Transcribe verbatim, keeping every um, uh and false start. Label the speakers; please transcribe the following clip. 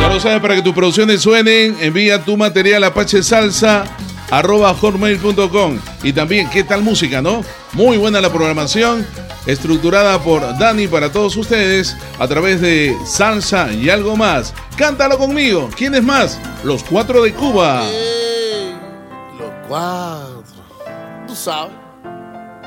Speaker 1: Ya lo sabes, para que tus producciones suenen, envía tu material a apachesalsa arroba hotmail punto com. Y también, ¿qué tal música, no? Muy buena la programación, estructurada por Dani para todos ustedes a través de Salsa y algo más. Cántalo conmigo. ¿Quién es más? Los Cuatro de Cuba.
Speaker 2: Hey, los Cuatro. Tú sabes.